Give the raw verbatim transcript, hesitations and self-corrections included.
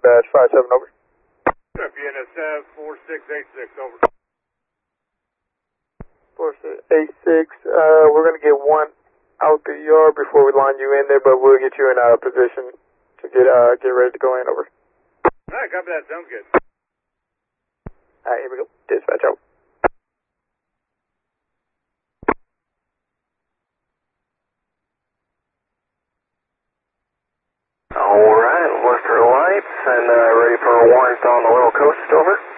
dispatch, five seven, over. B N S F four six eight six, over. four six eight six, uh, we're going to get one out the yard before we line you in there, but we'll get you in a position to get uh, get ready to go in, over. Alright, copy that, sounds good. Alright, here we go. Dispatch out. Alright, look for lights and uh, ready for a warrant on the Little Coast, over.